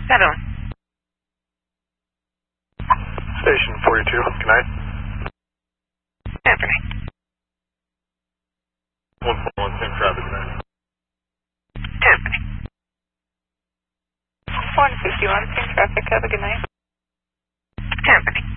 7. Station 42, good night. Anthony. 141, same traffic, good night. Anthony. 151, same traffic, have a good night. Anthony.